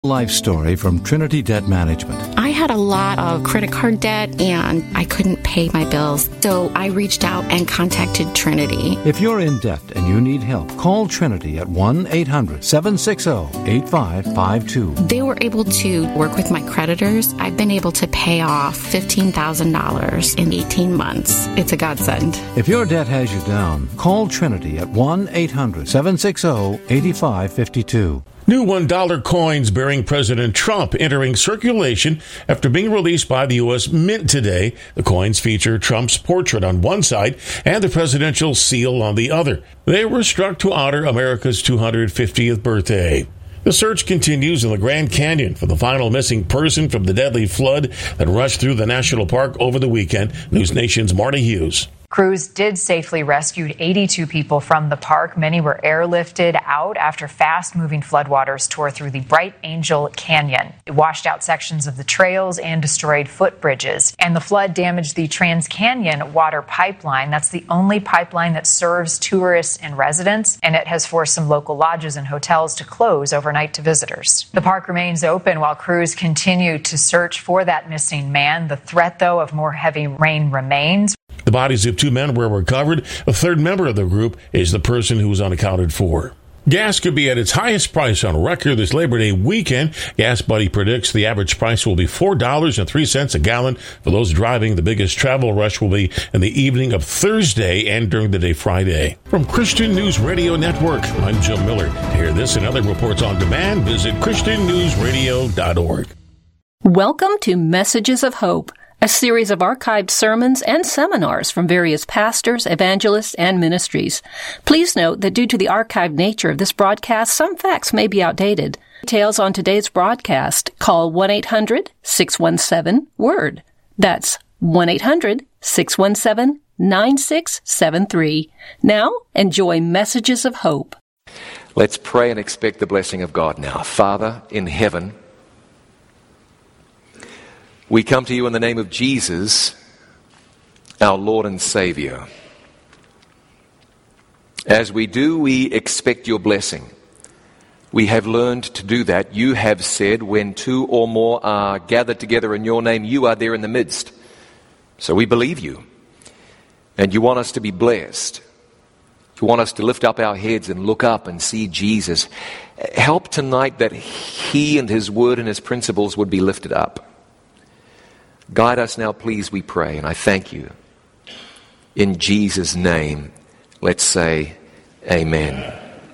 Life story from Trinity Debt Management. I had a lot of credit card debt and I couldn't pay my bills, so I reached out and contacted Trinity. If you're in debt and you need help, call Trinity at 1-800-760-8552. They were able to work with my creditors. I've been able to pay off $15,000 in 18 months. It's a godsend. If your debt has you down, call Trinity at 1-800-760-8552. New $1 coins bearing President Trump entering circulation after being released by the U.S. Mint today. The coins feature Trump's portrait on one side and the presidential seal on the other. They were struck to honor America's 250th birthday. The search continues in the Grand Canyon for the final missing person from the deadly flood that rushed through the national park over the weekend. News Nation's Marty Hughes. Crews did safely rescue 82 people from the park. Many were airlifted out after fast-moving floodwaters tore through the Bright Angel Canyon. It washed out sections of the trails and destroyed footbridges. And the flood damaged the Trans-Canyon water pipeline. That's the only pipeline that serves tourists and residents, and it has forced some local lodges and hotels to close overnight to visitors. The park remains open while crews continue to search for that missing man. The threat, though, of more heavy rain remains. The bodies of 2 men were recovered. A third member of the group is the person who was unaccounted for. Gas could be at its highest price on record this Labor Day weekend. Gas Buddy predicts the average price will be $4.03 a gallon. For those driving, the biggest travel rush will be in the evening of Thursday and during the day Friday. From Christian News Radio Network, I'm Jim Miller. To hear this and other reports on demand, visit ChristianNewsRadio.org. Welcome to Messages of Hope, a series of archived sermons and seminars from various pastors, evangelists, and ministries. Please note that due to the archived nature of this broadcast, some facts may be outdated. Details on today's broadcast, call 1-800-617-WORD. That's 1-800-617-9673. Now, enjoy Messages of Hope. Let's pray and expect the blessing of God now. Father in heaven, we come to you in the name of Jesus, our Lord and Savior. As we do, we expect your blessing. We have learned to do that. You have said, when 2 or more are gathered together in your name, you are there in the midst. So we believe you. And you want us to be blessed. You want us to lift up our heads and look up and see Jesus. Help tonight that he and his word and his principles would be lifted up. Guide us now, please, we pray, and I thank you. In Jesus' name, let's say amen.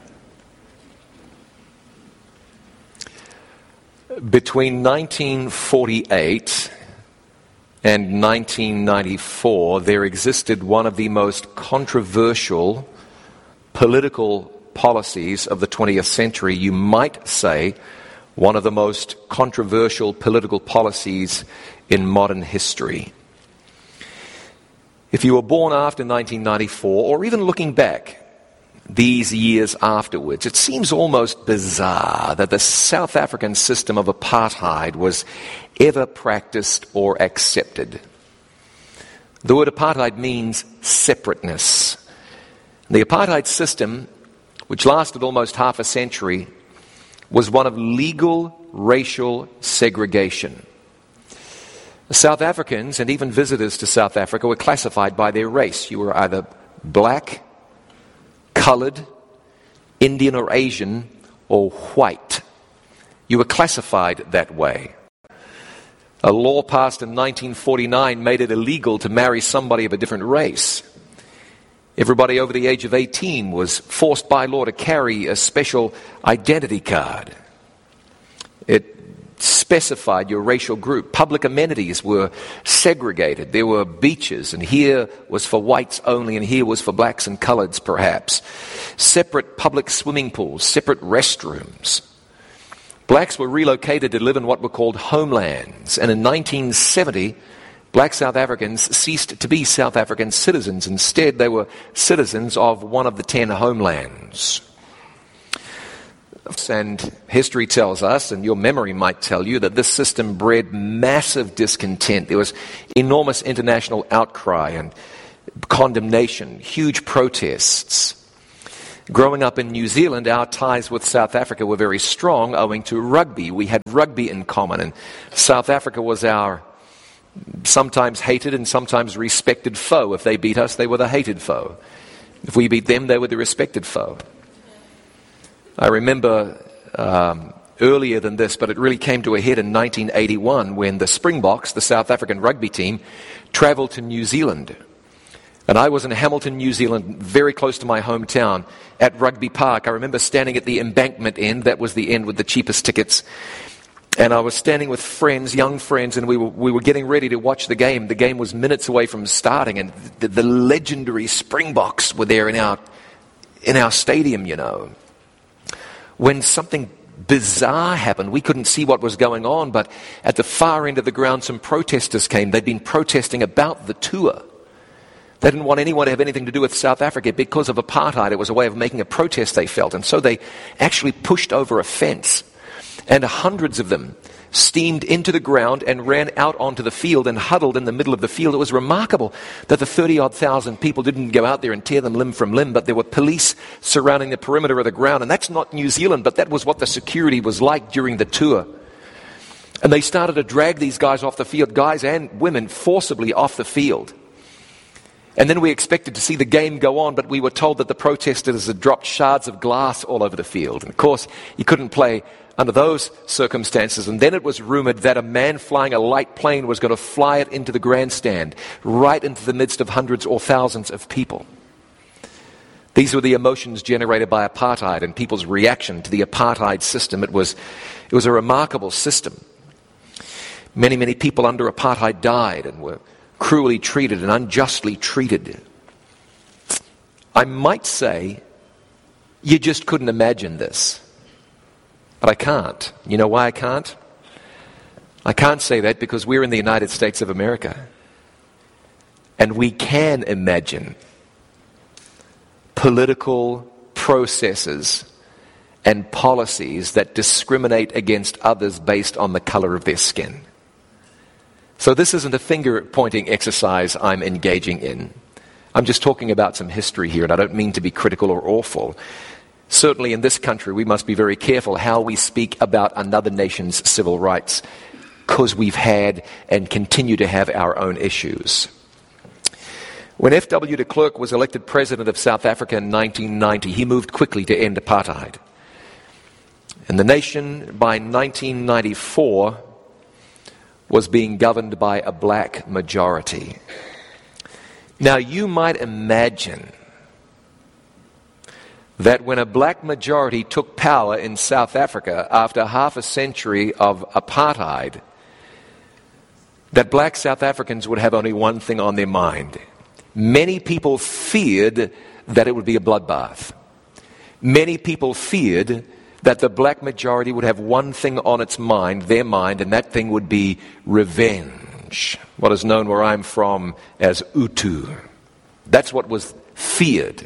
Between 1948 and 1994, there existed one of the most controversial political policies of the 20th century. You might say one of the most controversial political policies in modern history. If you were born after 1994, or even looking back these years afterwards, it seems almost bizarre that the South African system of apartheid was ever practiced or accepted. The word apartheid means separateness. The apartheid system, which lasted almost half a century, was one of legal racial segregation. South Africans and even visitors to South Africa were classified by their race. You were either black, colored, Indian or Asian, or white. You were classified that way. A law passed in 1949 made it illegal to marry somebody of a different race. Everybody over the age of 18 was forced by law to carry a special identity card. It specified your racial group. Public amenities were segregated. There were beaches, and here was for whites only, and here was for blacks and coloreds perhaps. Separate public swimming pools, separate restrooms. Blacks were relocated to live in what were called homelands, and in 1970, black South Africans ceased to be South African citizens. Instead, they were citizens of one of the 10 homelands. And history tells us, and your memory might tell you, that this system bred massive discontent. There was enormous international outcry and condemnation, huge protests. Growing up in New Zealand, our ties with South Africa were very strong owing to rugby. We had rugby in common, and South Africa was our sometimes hated and sometimes respected foe. If they beat us, they were the hated foe. If we beat them, they were the respected foe. I remember earlier than this, but it really came to a head in 1981 when the Springboks, the South African rugby team, travelled to New Zealand. And I was in Hamilton, New Zealand, very close to my hometown, at Rugby Park. I remember standing at the embankment end. That was the end with the cheapest tickets. And I was standing with friends, young friends, and we were getting ready to watch the game. The game was minutes away from starting, and the legendary Springboks were there in our stadium, you know. When something bizarre happened, we couldn't see what was going on, but at the far end of the ground, some protesters came. They'd been protesting about the tour. They didn't want anyone to have anything to do with South Africa because of apartheid. It was a way of making a protest, they felt. And so they actually pushed over a fence. And hundreds of them steamed into the ground and ran out onto the field and huddled in the middle of the field. It was remarkable that the 30-odd thousand people didn't go out there and tear them limb from limb, but there were police surrounding the perimeter of the ground. And that's not New Zealand, but that was what the security was like during the tour. And they started to drag these guys off the field, guys and women, forcibly off the field. And then we expected to see the game go on, but we were told that the protesters had dropped shards of glass all over the field. And of course, you couldn't play under those circumstances. And then it was rumored that a man flying a light plane was going to fly it into the grandstand, right into the midst of hundreds or thousands of people. These were the emotions generated by apartheid and people's reaction to the apartheid system. It was a remarkable system. Many, many people under apartheid died and were cruelly treated and unjustly treated. I might say you just couldn't imagine this. But I can't. You know why I can't? I can't say that because we're in the United States of America. And we can imagine political processes and policies that discriminate against others based on the color of their skin. So this isn't a finger-pointing exercise I'm engaging in. I'm just talking about some history here, and I don't mean to be critical or awful. Certainly in this country, we must be very careful how we speak about another nation's civil rights, because we've had and continue to have our own issues. When F.W. de Klerk was elected president of South Africa in 1990, he moved quickly to end apartheid. And the nation, by 1994, was being governed by a black majority. Now, you might imagine that when a black majority took power in South Africa after half a century of apartheid, that black South Africans would have only one thing on their mind. Many people feared that it would be a bloodbath. Many people feared that the black majority would have one thing on its mind, their mind, and that thing would be revenge. What is known where I'm from as Utu. That's what was feared.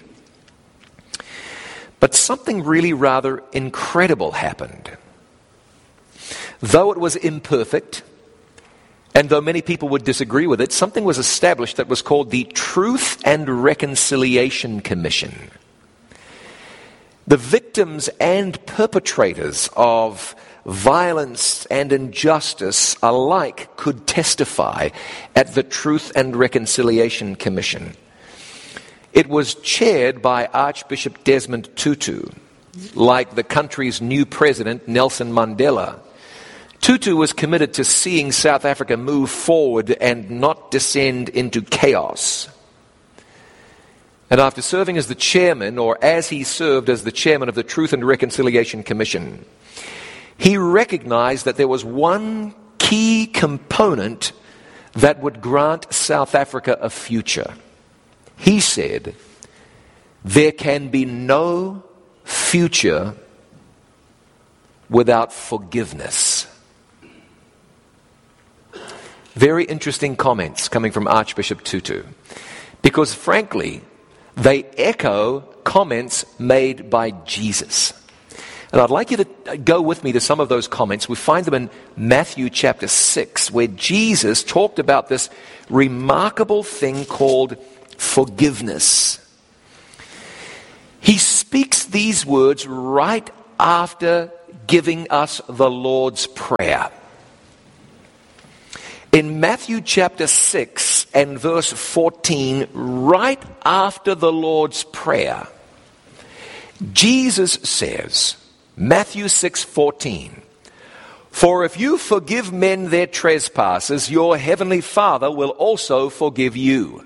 But something really rather incredible happened. Though it was imperfect, and though many people would disagree with it, something was established that was called the Truth and Reconciliation Commission. The victims and perpetrators of violence and injustice alike could testify at the Truth and Reconciliation Commission. It was chaired by Archbishop Desmond Tutu, like the country's new president, Nelson Mandela. Tutu was committed to seeing South Africa move forward and not descend into chaos. And after serving as the chairman, or as he served as the chairman of the Truth and Reconciliation Commission, he recognized that there was one key component that would grant South Africa a future. He said, there can be no future without forgiveness. Very interesting comments coming from Archbishop Tutu, because frankly, they echo comments made by Jesus. And I'd like you to go with me to some of those comments. We find them in Matthew chapter 6, where Jesus talked about this remarkable thing called forgiveness. He speaks these words right after giving us the Lord's Prayer. In Matthew chapter 6 and verse 14, right after the Lord's Prayer, Jesus says, Matthew 6:14, "For if you forgive men their trespasses, your heavenly Father will also forgive you.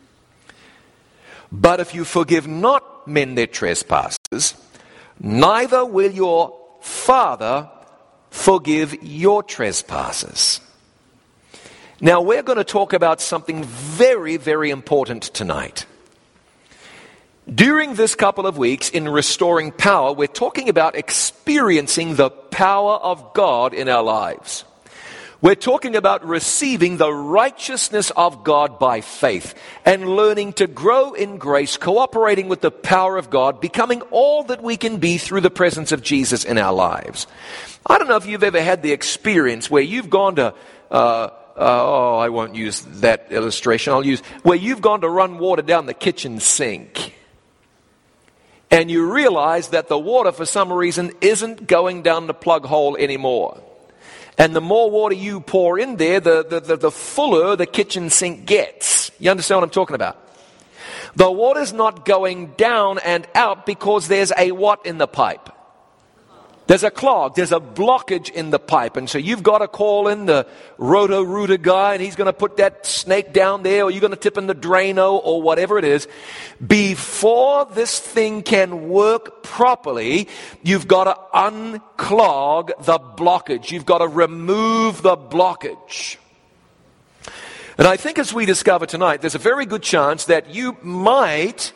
But if you forgive not men their trespasses, neither will your Father forgive your trespasses." Now, we're going to talk about something very, very important tonight. During this couple of weeks in Restoring Power, we're talking about experiencing the power of God in our lives. We're talking about receiving the righteousness of God by faith and learning to grow in grace, cooperating with the power of God, becoming all that we can be through the presence of Jesus in our lives. I don't know if you've ever had the experience where you've gone to, I won't use that illustration, where you've gone to run water down the kitchen sink. And you realize that the water, for some reason, isn't going down the plug hole anymore. And the more water you pour in there, the fuller the kitchen sink gets. You understand what I'm talking about? The water's not going down and out because there's a what in the pipe? There's a clog, there's a blockage in the pipe. And so you've got to call in the Roto-Rooter guy, and he's going to put that snake down there, or you're going to tip in the Drano, or whatever it is. Before this thing can work properly, you've got to unclog the blockage. You've got to remove the blockage. And I think as we discover tonight, there's a very good chance that you might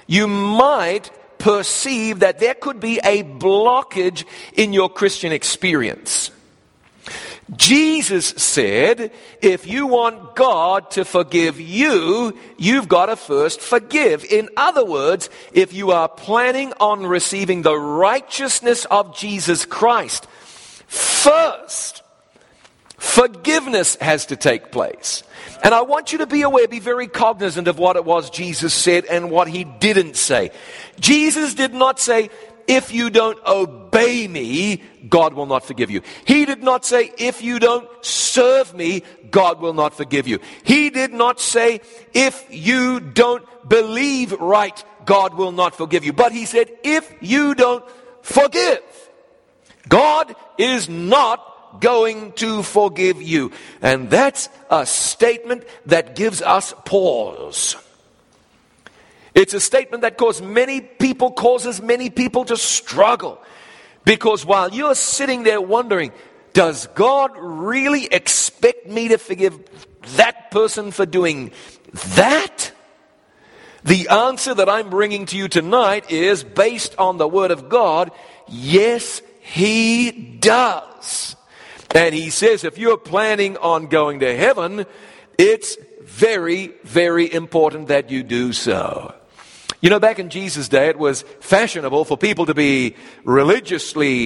perceive that there could be a blockage in your Christian experience. Jesus said, if you want God to forgive you, you've got to first forgive. In other words, if you are planning on receiving the righteousness of Jesus Christ, first, forgiveness has to take place. And I want you to be aware, be very cognizant of what it was Jesus said and what he didn't say. Jesus did not say, if you don't obey me, God will not forgive you. He did not say, if you don't serve me, God will not forgive you. He did not say, if you don't believe right, God will not forgive you. But he said, if you don't forgive, God is not going to forgive you. And that's a statement that gives us pause. It's a statement that causes many people to struggle. Because while you're sitting there wondering, does God really expect me to forgive that person for doing that? The answer that I'm bringing to you tonight is based on the Word of God. Yes, He does. And he says, if you're planning on going to heaven, it's very, very important that you do so. You know, back in Jesus' day, it was fashionable for people to be religiously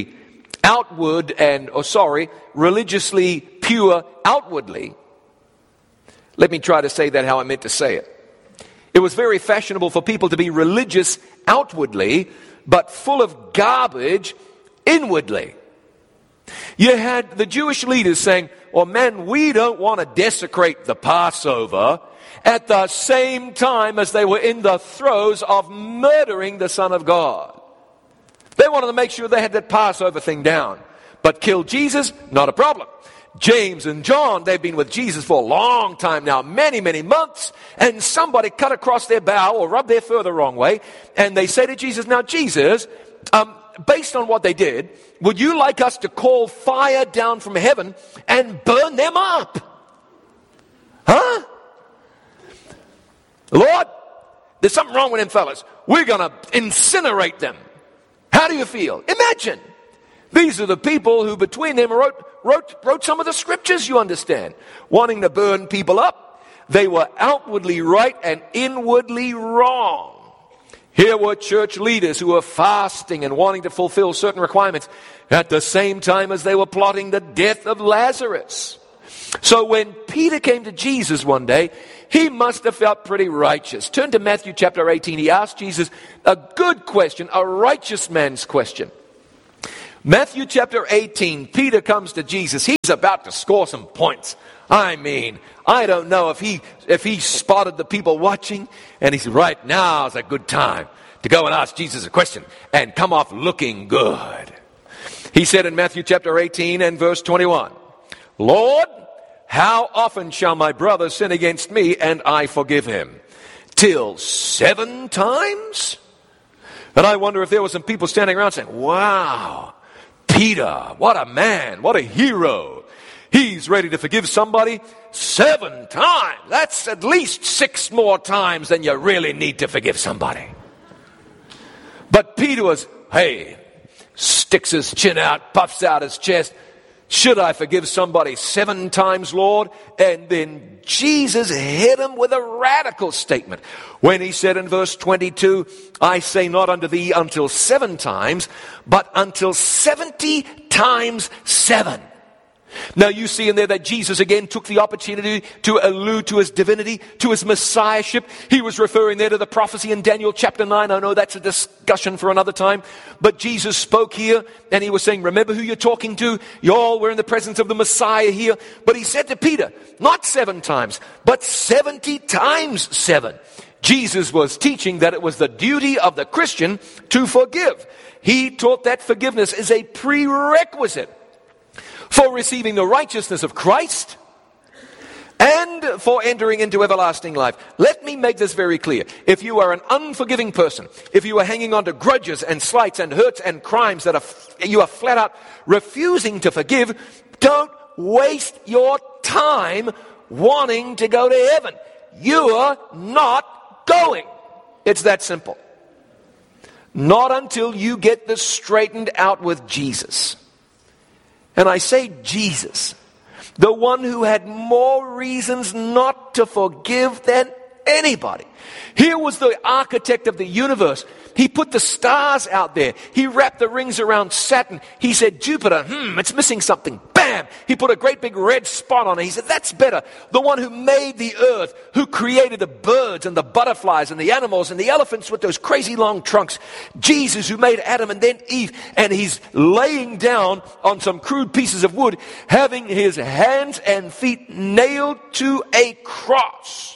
pure outwardly. Let me try to say that how I meant to say it. It was very fashionable for people to be religious outwardly, but full of garbage inwardly. You had the Jewish leaders saying, well, man, we don't want to desecrate the Passover, at the same time as they were in the throes of murdering the Son of God. They wanted to make sure they had that Passover thing down. But kill Jesus, not a problem. James and John, they've been with Jesus for a long time now, many, many months, and somebody cut across their bow or rubbed their fur the wrong way, and they say to Jesus, now Jesus, based on what they did, would you like us to call fire down from heaven and burn them up? Huh? Lord, there's something wrong with them fellas. We're going to incinerate them. How do you feel? Imagine. These are the people who between them wrote some of the scriptures, you understand. Wanting to burn people up. They were outwardly right and inwardly wrong. Here were church leaders who were fasting and wanting to fulfill certain requirements at the same time as they were plotting the death of Lazarus. So when Peter came to Jesus one day, he must have felt pretty righteous. Turn to Matthew chapter 18. He asked Jesus a good question, a righteous man's question. Matthew chapter 18, Peter comes to Jesus. He's about to score some points. I mean, I don't know if he spotted the people watching, and he said, right, now's a good time to go and ask Jesus a question and come off looking good. He said in Matthew chapter 18 and verse 21, Lord, how often shall my brother sin against me and I forgive him? Till 7 times? And I wonder if there were some people standing around saying, wow, Peter, what a man, what a hero. He's ready to forgive somebody 7 times. That's at least 6 more times than you really need to forgive somebody. But Peter was, hey, sticks his chin out, puffs out his chest. Should I forgive somebody 7 times, Lord? And then Jesus hit him with a radical statement when he said in verse 22, I say not unto thee until 7 times, but until 70 times 7. Now you see in there that Jesus again took the opportunity to allude to his divinity, to his messiahship. He was referring there to the prophecy in Daniel chapter 9. I know that's a discussion for another time. But Jesus spoke here and he was saying, remember who you're talking to. You all were in the presence of the Messiah here. But he said to Peter, not 7 times, but 70 times 7. Jesus was teaching that it was the duty of the Christian to forgive. He taught that forgiveness is a prerequisite for receiving the righteousness of Christ and for entering into everlasting life. Let me make this very clear. If you are an unforgiving person, if you are hanging on to grudges and slights and hurts and crimes that you are flat out refusing to forgive, don't waste your time wanting to go to heaven. You're not going. It's that simple. Not until you get this straightened out with Jesus. And I say Jesus, the one who had more reasons not to forgive than anybody. Here was the architect of the universe. He put the stars out there. He wrapped the rings around Saturn. He said, Jupiter, it's missing something. Bam! He put a great big red spot on it. He said, that's better. The one who made the earth, who created the birds and the butterflies and the animals and the elephants with those crazy long trunks. Jesus, who made Adam and then Eve. And he's laying down on some crude pieces of wood, having his hands and feet nailed to a cross.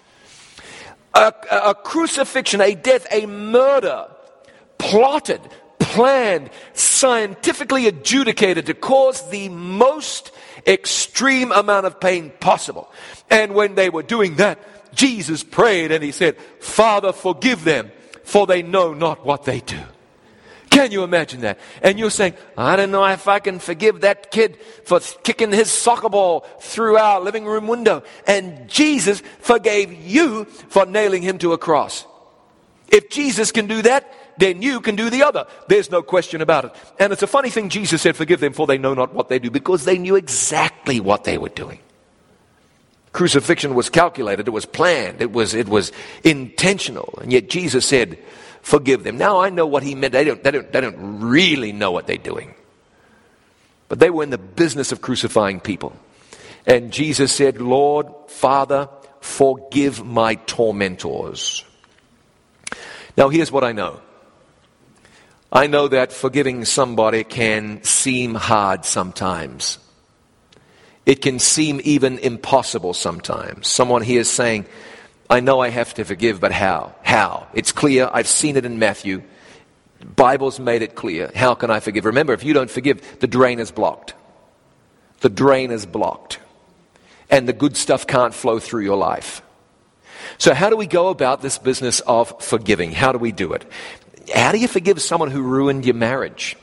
A crucifixion, a death, a murder, plotted, planned, scientifically adjudicated to cause the most extreme amount of pain possible. And when they were doing that, Jesus prayed and he said, Father, forgive them, for they know not what they do. Can you imagine that? And you're saying, I don't know if I can forgive that kid for kicking his soccer ball through our living room window. And Jesus forgave you for nailing him to a cross. If Jesus can do that, then you can do the other. There's no question about it. And it's a funny thing Jesus said, forgive them for they know not what they do, because they knew exactly what they were doing. Crucifixion was calculated. It was planned. It was intentional. And yet Jesus said, forgive them. Now I know what he meant. They don't really know what they're doing. But they were in the business of crucifying people. And Jesus said, Lord, Father, forgive my tormentors. Now here's what I know. I know that forgiving somebody can seem hard sometimes. It can seem even impossible sometimes. Someone here is saying, I know I have to forgive, but how? How? It's clear. I've seen it in Matthew. The Bible's made it clear. How can I forgive? Remember, if you don't forgive, the drain is blocked. The drain is blocked. And the good stuff can't flow through your life. So how do we go about this business of forgiving? How do we do it? How do you forgive someone who ruined your marriage?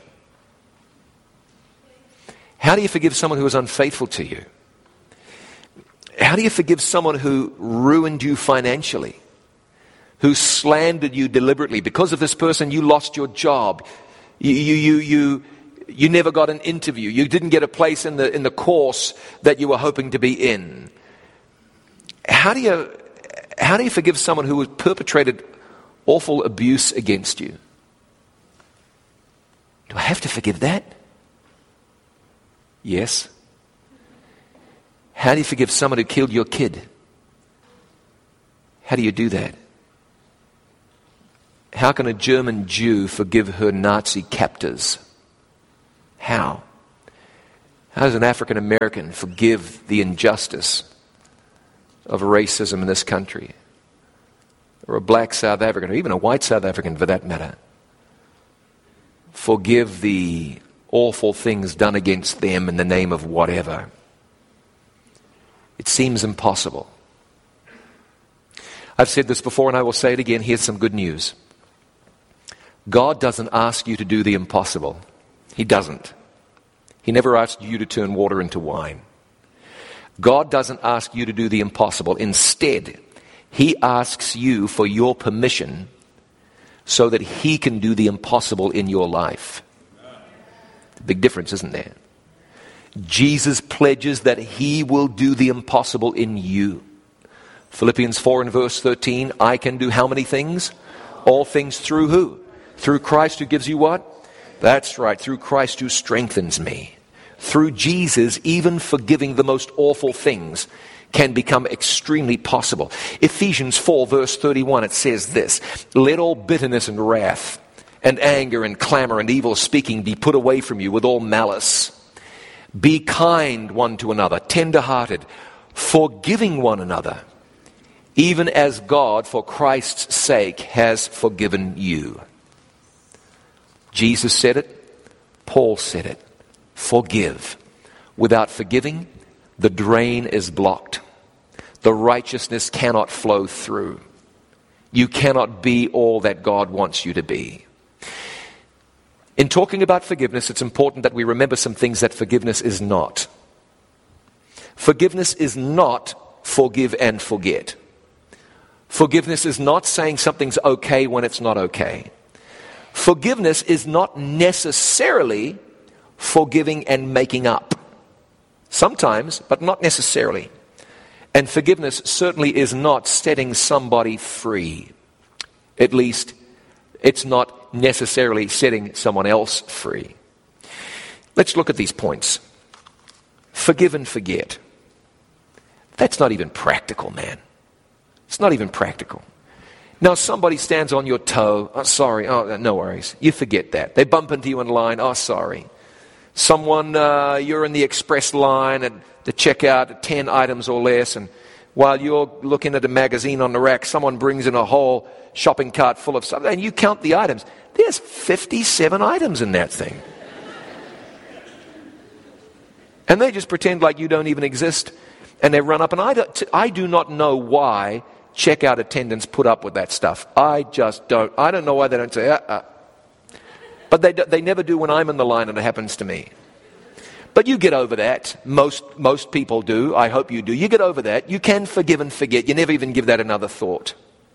How do you forgive someone who was unfaithful to you? How do you forgive someone who ruined you financially? Who slandered you deliberately? Because of this person, you lost your job. You never got an interview. You didn't get a place in the course that you were hoping to be in. How do you forgive someone who has perpetrated awful abuse against you? Do I have to forgive that? Yes. How do you forgive someone who killed your kid? How do you do that? How can a German Jew forgive her Nazi captors? How? How does an African American forgive the injustice of racism in this country? Or a black South African, or even a white South African for that matter, forgive the awful things done against them in the name of whatever? It seems impossible. I've said this before and I will say it again. Here's some good news. God doesn't ask you to do the impossible. He doesn't. He never asks you to turn water into wine. God doesn't ask you to do the impossible. Instead, He asks you for your permission so that He can do the impossible in your life. Big difference, isn't there? Jesus pledges that He will do the impossible in you. Philippians 4 and verse 13, I can do how many things? All things through who? Through Christ who gives you what? That's right, through Christ who strengthens me. Through Jesus, even forgiving the most awful things can become extremely possible. Ephesians 4 verse 31, it says this, let all bitterness and wrath and anger and clamor and evil speaking be put away from you with all malice. Be kind one to another, tender-hearted, forgiving one another, even as God, for Christ's sake, has forgiven you. Jesus said it. Paul said it. Forgive. Without forgiving, the drain is blocked. The righteousness cannot flow through. You cannot be all that God wants you to be. In talking about forgiveness, it's important that we remember some things that forgiveness is not. Forgiveness is not forgive and forget. Forgiveness is not saying something's okay when it's not okay. Forgiveness is not necessarily forgiving and making up. Sometimes, but not necessarily. And forgiveness certainly is not setting somebody free. At least, it's not necessarily setting someone else free. Let's look at these points. Forgive and forget. That's not even practical, man. It's not even practical. Now, somebody stands on your toe. Oh, sorry. Oh, no worries. You forget that. They bump into you in line. Oh, sorry. Someone, you're in the express line and to check out 10 items or less, and while you're looking at a magazine on the rack, someone brings in a whole shopping cart full of stuff, and you count the items. There's 57 items in that thing. And they just pretend like you don't even exist, and they run up, and I do not know why checkout attendants put up with that stuff. I just don't. I don't know why they don't say, But they never do when I'm in the line and it happens to me. But you get over that. Most people do. I hope you do. You get over that. You can forgive and forget. You never even give that another thought.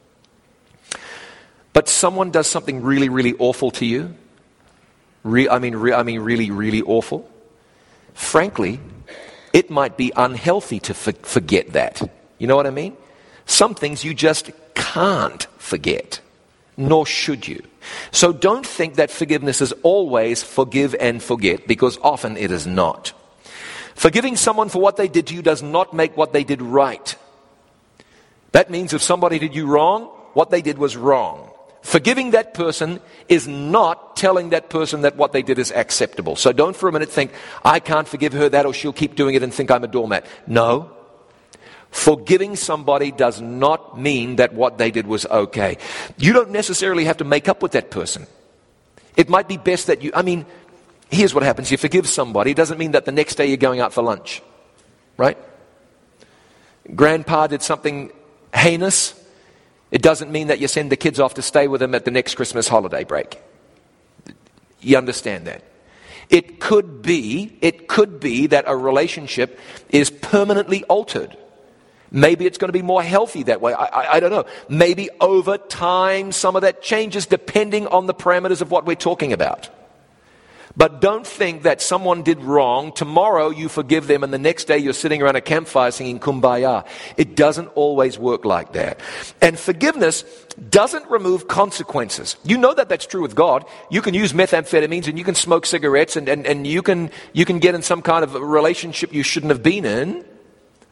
But someone does something really, really awful to you. Really, really awful. Frankly, it might be unhealthy to forget that. You know what I mean? Some things you just can't forget. Nor should you. So don't think that forgiveness is always forgive and forget, because often it is not. Forgiving someone for what they did to you does not make what they did right. That means if somebody did you wrong, what they did was wrong. Forgiving that person is not telling that person that what they did is acceptable. So don't for a minute think, I can't forgive her that, or she'll keep doing it and think I'm a doormat. No. Forgiving somebody does not mean that what they did was okay. You don't necessarily have to make up with that person. It might be best that here's what happens. You forgive somebody. It doesn't mean that the next day you're going out for lunch. Right? Grandpa did something heinous. It doesn't mean that you send the kids off to stay with them at the next Christmas holiday break. You understand that? It could be that a relationship is permanently altered. Maybe it's going to be more healthy that way. I don't know. Maybe over time some of that changes depending on the parameters of what we're talking about. But don't think that someone did wrong. Tomorrow you forgive them and the next day you're sitting around a campfire singing Kumbaya. It doesn't always work like that. And forgiveness doesn't remove consequences. You know that that's true with God. You can use methamphetamines and you can smoke cigarettes and you can get in some kind of relationship you shouldn't have been in.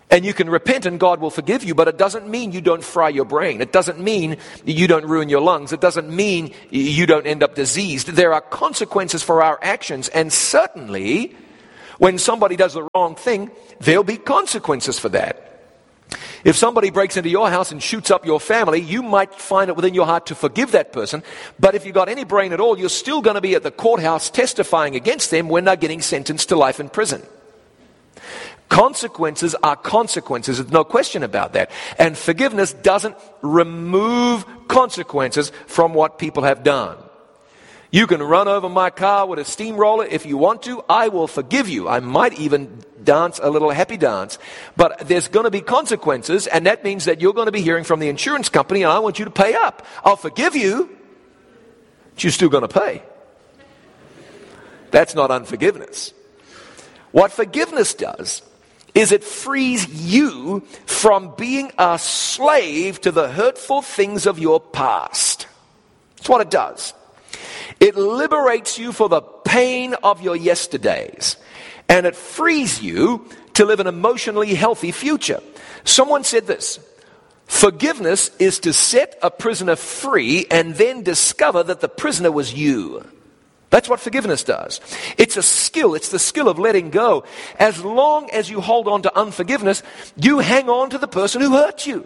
And you can repent and God will forgive you, but it doesn't mean you don't fry your brain. It doesn't mean you don't ruin your lungs. It doesn't mean you don't end up diseased. There are consequences for our actions, and certainly when somebody does the wrong thing, there'll be consequences for that. If somebody breaks into your house and shoots up your family, you might find it within your heart to forgive that person, but if you've got any brain at all, you're still going to be at the courthouse testifying against them when they're getting sentenced to life in prison. Consequences are consequences. There's no question about that. And forgiveness doesn't remove consequences from what people have done. You can run over my car with a steamroller if you want to. I will forgive you. I might even dance a little happy dance. But there's going to be consequences, and that means that you're going to be hearing from the insurance company, and I want you to pay up. I'll forgive you, but you're still going to pay. That's not unforgiveness. What forgiveness does is it frees you from being a slave to the hurtful things of your past. That's what it does. It liberates you for the pain of your yesterdays, and it frees you to live an emotionally healthy future. Someone said this: forgiveness is to set a prisoner free and then discover that the prisoner was you. That's what forgiveness does. It's a skill. It's the skill of letting go. As long as you hold on to unforgiveness, you hang on to the person who hurt you.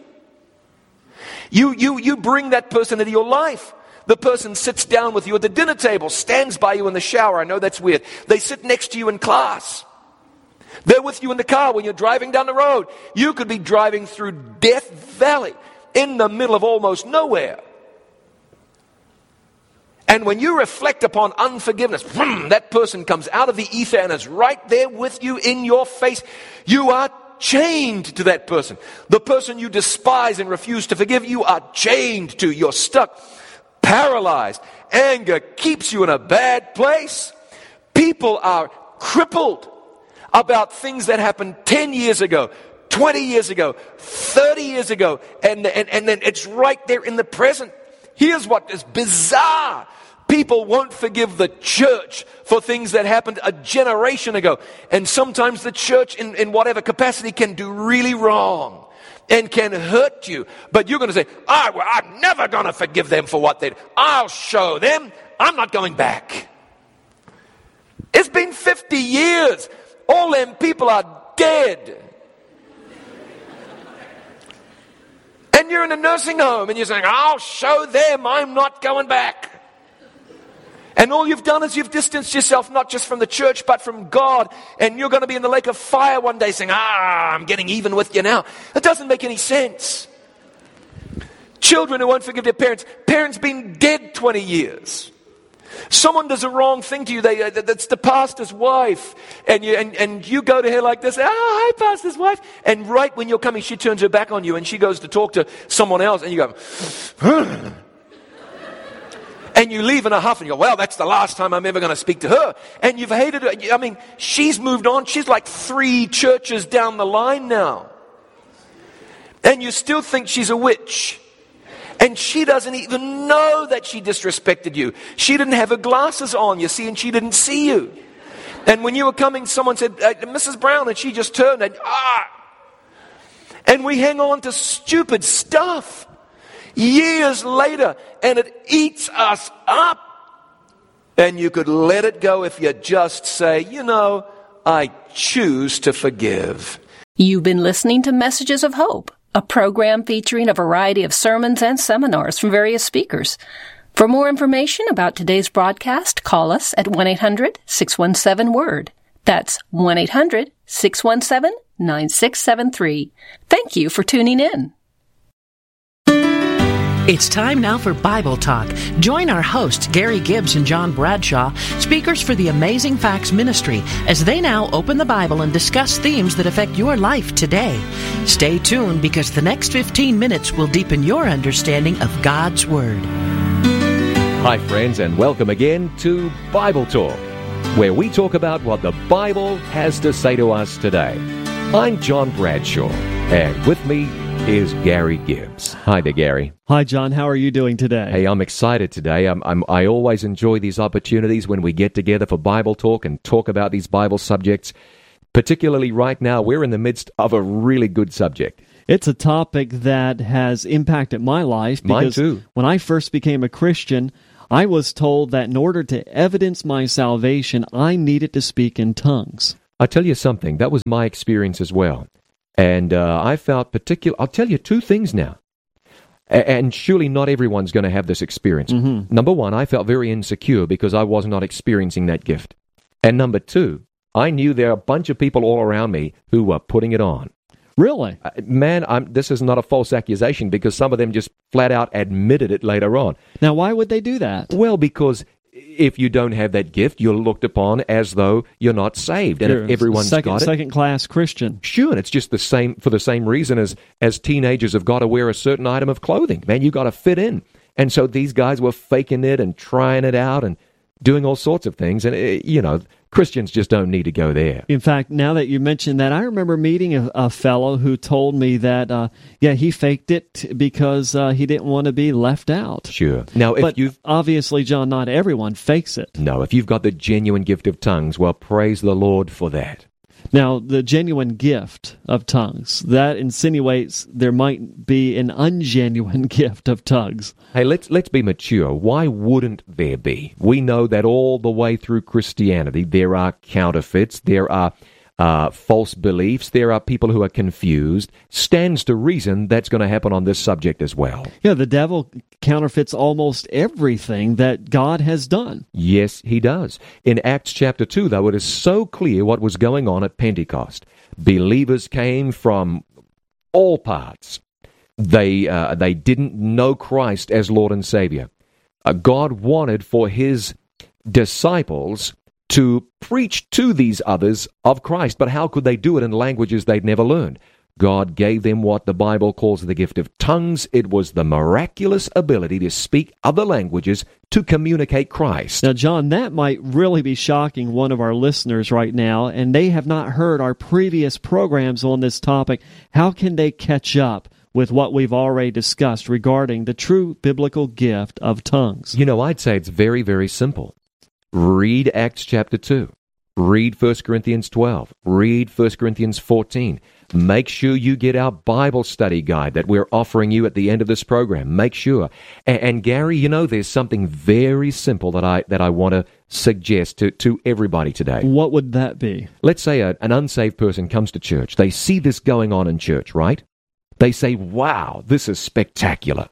You bring that person into your life. The person sits down with you at the dinner table, stands by you in the shower. I know that's weird. They sit next to you in class. They're with you in the car when you're driving down the road. You could be driving through Death Valley in the middle of almost nowhere. And when you reflect upon unforgiveness, that person comes out of the ether and is right there with you in your face. You are chained to that person. The person you despise and refuse to forgive, you are chained to. You're stuck, paralyzed. Anger keeps you in a bad place. People are crippled about things that happened 10 years ago, 20 years ago, 30 years ago, and then it's right there in the present. Here's what is bizarre. People won't forgive the church for things that happened a generation ago. And sometimes the church, in whatever capacity, can do really wrong and can hurt you. But you're going to say, I'm never going to forgive them for what they did. I'll show them. I'm not going back. It's been 50 years. All them people are dead. And you're in a nursing home and you're saying, I'll show them, I'm not going back. And all you've done is you've distanced yourself not just from the church but from God, and you're going to be in the lake of fire one day saying, I'm getting even with you now. It doesn't make any sense. Children who won't forgive their parents been dead 20 years. Someone does a wrong thing to you, that's the pastor's wife, and you go to her like this, hi, pastor's wife, and right when you're coming, she turns her back on you and she goes to talk to someone else, and you go, and you leave in a huff and you go, well, that's the last time I'm ever going to speak to her. And you've hated her. I mean, she's moved on. She's like 3 churches down the line now. And you still think she's a witch. And she doesn't even know that she disrespected you. She didn't have her glasses on, you see, and she didn't see you. And when you were coming, someone said, Mrs. Brown, and she just turned and, And we hang on to stupid stuff years later, and it eats us up. And you could let it go if you just say, I choose to forgive. You've been listening to Messages of Hope, a program featuring a variety of sermons and seminars from various speakers. For more information about today's broadcast, call us at 1-800-617-WORD. That's 1-800-617-9673. Thank you for tuning in. It's time now for Bible Talk. Join our hosts, Gary Gibbs and John Bradshaw, speakers for the Amazing Facts Ministry, as they now open the Bible and discuss themes that affect your life today. Stay tuned, because the next 15 minutes will deepen your understanding of God's Word. Hi, friends, and welcome again to Bible Talk, where we talk about what the Bible has to say to us today. I'm John Bradshaw, and with me is Gary Gibbs. Hi there, Gary. Hi, John. How are you doing today? Hey, I'm excited today. I always enjoy these opportunities when we get together for Bible Talk and talk about these Bible subjects. Particularly right now, we're in the midst of a really good subject. It's a topic that has impacted my life. Mine Because too. when I first became a Christian, I was told that in order to evidence my salvation, I needed to speak in tongues. I'll tell you something. That was my experience as well. And I felt particular. I'll tell you two things now. And surely not everyone's going to have this experience. Mm-hmm. Number one, I felt very insecure because I was not experiencing that gift. And number two, I knew there are a bunch of people all around me who were putting it on. Really? Man, this is not a false accusation because some of them just flat out admitted it later on. Now, why would they do that? Well, because if you don't have that gift, you're looked upon as though you're not saved. And You're if everyone's got it... second-class Christian. Sure, and it's just the same for the same reason as teenagers have got to wear a certain item of clothing. Man, you got to fit in. And so these guys were faking it and trying it out and doing all sorts of things. And, Christians just don't need to go there. In fact, now that you mentioned that, I remember meeting a fellow who told me that, he faked it because he didn't want to be left out. Sure. Now, but obviously, John, not everyone fakes it. No, if you've got the genuine gift of tongues, well, praise the Lord for that. Now, the genuine gift of tongues, that insinuates there might be an ungenuine gift of tongues. Hey, let's be mature. Why wouldn't there be? We know that all the way through Christianity, there are counterfeits, there are false beliefs, there are people who are confused. Stands to reason that's going to happen on this subject as well. Yeah, the devil counterfeits almost everything that God has done. Yes, he does. In Acts chapter 2, though, it is so clear what was going on at Pentecost. Believers came from all parts. They didn't know Christ as Lord and Savior. God wanted for his disciples to preach to these others of Christ, but how could they do it in languages they'd never learned? God gave them what the Bible calls the gift of tongues. It was the miraculous ability to speak other languages to communicate Christ. Now, John, that might really be shocking one of our listeners right now, and they have not heard our previous programs on this topic. How can they catch up with what we've already discussed regarding the true biblical gift of tongues? I'd say it's very, very simple. Read Acts chapter 2. Read 1 Corinthians 12. Read 1 Corinthians 14. Make sure you get our Bible study guide that we're offering you at the end of this program. Make sure. And Gary, there's something very simple that I want to suggest to everybody today. What would that be? Let's say an unsaved person comes to church. They see this going on in church, right? They say, wow, this is spectacular.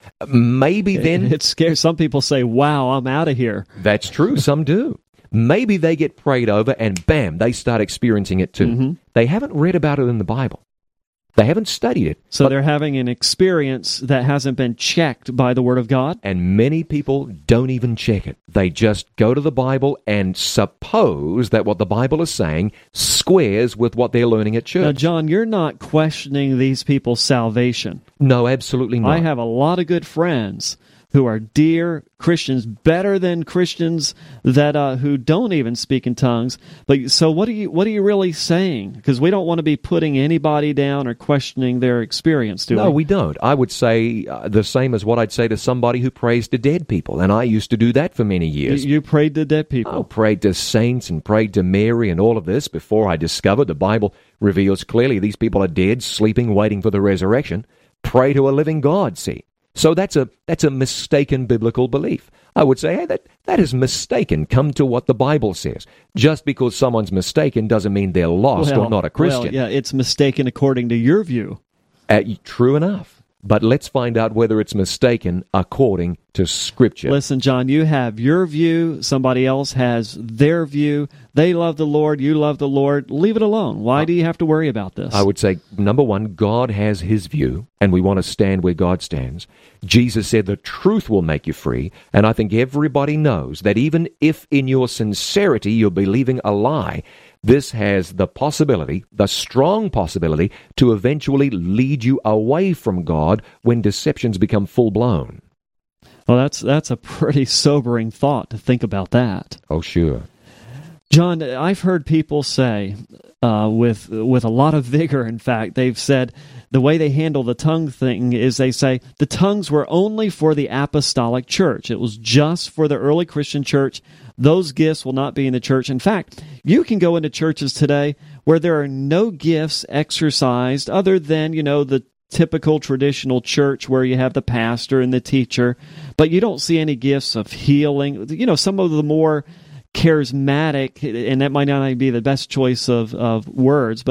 Maybe then... It scares some people say, wow, I'm out of here. That's true. Some do. Maybe they get prayed over and bam, they start experiencing it too. Mm-hmm. They haven't read about it in the Bible. They haven't studied it. So they're having an experience that hasn't been checked by the Word of God? And many people don't even check it. They just go to the Bible and suppose that what the Bible is saying squares with what they're learning at church. Now, John, you're not questioning these people's salvation. No, absolutely not. I have a lot of good friends who are dear Christians, better than Christians that who don't even speak in tongues. But so, what are you really saying? Because we don't want to be putting anybody down or questioning their experience, do we? No, we don't. I would say the same as what I'd say to somebody who prays to dead people, and I used to do that for many years. You prayed to dead people? I prayed to saints and prayed to Mary and all of this before I discovered the Bible reveals clearly these people are dead, sleeping, waiting for the resurrection. Pray to a living God, see. So that's a mistaken biblical belief. I would say, hey, that is mistaken. Come to what the Bible says. Just because someone's mistaken doesn't mean they're lost or not a Christian. Well, yeah, it's mistaken according to your view. True enough. But let's find out whether it's mistaken according to Scripture. Listen, John, you have your view. Somebody else has their view. They love the Lord. You love the Lord. Leave it alone. Why do you have to worry about this? I would say, number one, God has His view, and we want to stand where God stands. Jesus said the truth will make you free, and I think everybody knows that even if in your sincerity you're believing a lie, this has the possibility, the strong possibility, to eventually lead you away from God when deceptions become full-blown. Well, that's a pretty sobering thought to think about that. Oh, sure. John, I've heard people say, with a lot of vigor, in fact, they've said the way they handle the tongue thing is they say the tongues were only for the apostolic church. It was just for the early Christian church. those gifts will not be in the church. In fact, you can go into churches today where there are no gifts exercised other than, the typical traditional church where you have the pastor and the teacher, but you don't see any gifts of healing. Some of the more charismatic, and that might not be the best choice of words,